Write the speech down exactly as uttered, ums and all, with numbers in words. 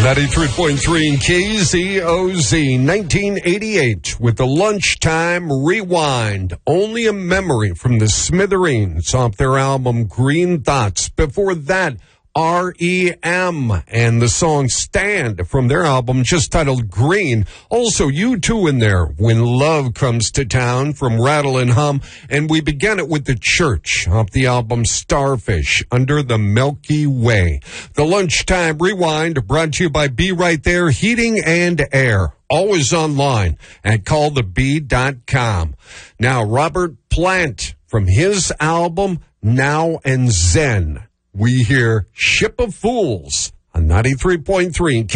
ninety-three point three K Z O Z, nineteen eighty-eight, with the Lunchtime Rewind. Only a Memory from the Smithereens off their album Green Thoughts. Before that, R E M and the song Stand from their album just titled Green. Also, U two in there, When Love Comes to Town from Rattle and Hum. And we began it with The Church off the album Starfish, Under the Milky Way. The Lunchtime Rewind brought to you by Be Right There Heating and Air. Always online at call the bee dot com. Now, Robert Plant from his album Now and Zen. We hear Ship of Fools on ninety-three point three